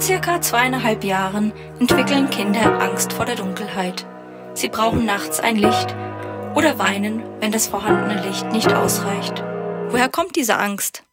circa 2,5 Jahren entwickeln Kinder Angst vor der Dunkelheit. Sie brauchen nachts ein Licht oder weinen, wenn das vorhandene Licht nicht ausreicht. Woher kommt diese Angst?